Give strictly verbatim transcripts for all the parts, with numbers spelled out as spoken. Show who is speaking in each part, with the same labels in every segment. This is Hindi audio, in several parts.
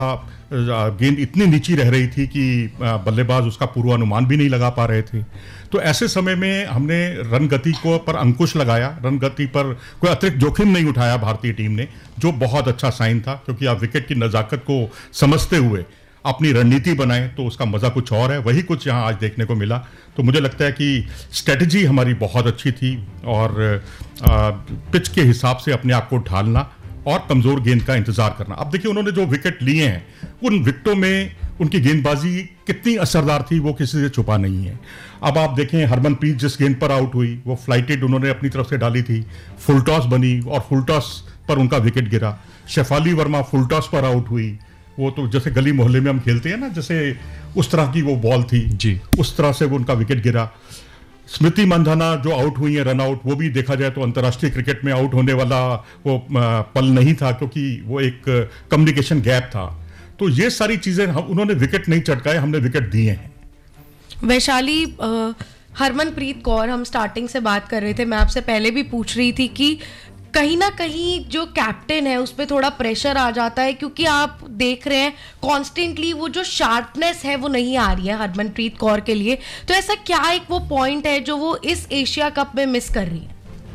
Speaker 1: गेंद इतनी नीची रह रही थी कि बल्लेबाज उसका पूर्वानुमान भी नहीं लगा पा रहे थे। तो ऐसे समय में हमने रन गति को पर अंकुश लगाया, रन गति पर कोई अतिरिक्त जोखिम नहीं उठाया भारतीय टीम ने, जो बहुत अच्छा साइन था, क्योंकि आप विकेट की नज़ाकत को समझते हुए अपनी रणनीति बनाएं तो उसका मज़ा कुछ और है। वही कुछ यहाँ आज देखने को मिला। तो मुझे लगता है कि स्ट्रेटजी हमारी बहुत अच्छी थी और पिच के हिसाब से अपने आप को ढालना और कमज़ोर गेंद का इंतज़ार करना। अब देखिए उन्होंने जो विकेट लिए हैं, उन विकेटों में उनकी गेंदबाजी कितनी असरदार थी वो किसी से छुपा नहीं है। अब आप देखें हरमनप्रीत जिस गेंद पर आउट हुई वो फ्लाइटेड उन्होंने अपनी तरफ से डाली थी, फुल टॉस बनी और फुल टॉस पर उनका विकेट गिरा। शेफाली वर्मा फुल टॉस पर आउट हुई, वो तो जैसे गली मोहल्ले में हम खेलते हैं ना, जैसे उस तरह की वो बॉल थी जी, उस तरह से वो उनका विकेट गिरा। स्मृति मंधाना जो आउट हुई है रन आउट, वो भी देखा जाए तो अंतर्राष्ट्रीय क्रिकेट में आउट होने वाला वो पल नहीं था, क्योंकि वो एक कम्युनिकेशन गैप था। तो ये सारी चीजें हम उन्होंने विकेट नहीं चटकाए, हमने विकेट दिए हैं।
Speaker 2: वैशाली, हरमनप्रीत कौर, हम स्टार्टिंग से बात कर रहे थे, मैं आपसे पहले भी पूछ रही थी कि कहीं ना कहीं जो कैप्टन है उस पर थोड़ा प्रेशर आ जाता है, क्योंकि आप देख रहे हैं कॉन्स्टेंटली वो जो शार्पनेस है वो नहीं आ रही है हरमनप्रीत कौर के लिए। तो ऐसा क्या एक वो पॉइंट है जो वो इस एशिया कप में मिस कर रही है?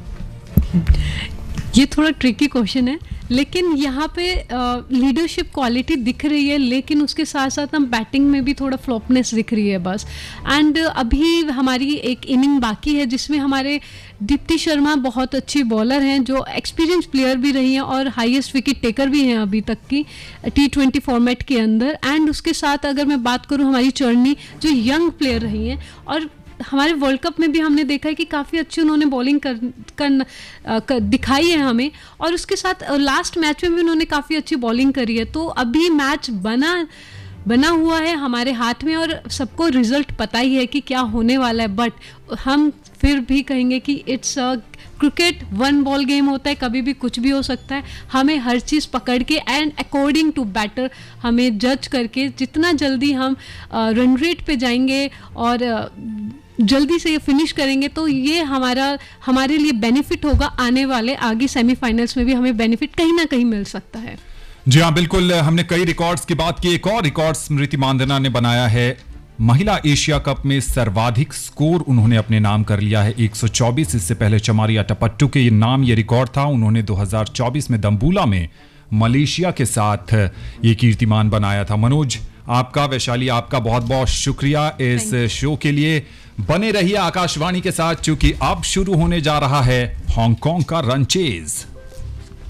Speaker 3: ये थोड़ा ट्रिकी क्वेश्चन है, लेकिन यहाँ पे लीडरशिप क्वालिटी दिख रही है, लेकिन उसके साथ साथ हम बैटिंग में भी थोड़ा फ्लॉपनेस दिख रही है बस। एंड अभी हमारी एक इनिंग बाकी है जिसमें हमारे दीप्ति शर्मा बहुत अच्छी बॉलर हैं, जो एक्सपीरियंस प्लेयर भी रही हैं और हाईएस्ट विकेट टेकर भी हैं अभी तक की टी ट्वेंटी फॉर्मेट के अंदर। एंड उसके साथ अगर मैं बात करूँ हमारी चर्नी, जो यंग प्लेयर रही हैं, और हमारे वर्ल्ड कप में भी हमने देखा है कि काफ़ी अच्छी उन्होंने बॉलिंग कर, कर, कर दिखाई है हमें, और उसके साथ लास्ट मैच में भी उन्होंने काफ़ी अच्छी बॉलिंग करी है। तो अभी मैच बना बना हुआ है हमारे हाथ में और सबको रिजल्ट पता ही है कि क्या होने वाला है, बट हम फिर भी कहेंगे कि it's a cricket one ball game होता है, कभी भी कुछ भी हो सकता है। हमें हर चीज़ पकड़ के एंड अकॉर्डिंग टू बैटर हमें जज करके जितना जल्दी हम रन रेट पे जाएंगे और जल्दी से ये फिनिश करेंगे तो ये हमारा हमारे लिए बेनिफिट होगा। आने वाले आगे सेमीफाइनल्स में भी हमें बेनिफिट कहीं ना कहीं मिल सकता है।
Speaker 4: जी हाँ, बिल्कुल। हमने कई रिकॉर्ड्स की बात की, एक और रिकॉर्ड स्मृति मांधाना ने बनाया है। महिला एशिया कप में सर्वाधिक स्कोर उन्होंने अपने नाम कर लिया है, एक सौ चौबीस। इससे पहले चमारी अट्टापट्टू के नाम ये रिकॉर्ड था। उन्होंने दो हज़ार चौबीस में दम्बुला में मलेशिया के साथ ये कीर्तिमान बनाया था। मनोज, आपका, वैशाली, आपका बहुत बहुत शुक्रिया इस शो के लिए। बने रहिए आकाशवाणी के साथ, क्योंकि अब शुरू होने जा रहा है हांगकांग का रन चेज।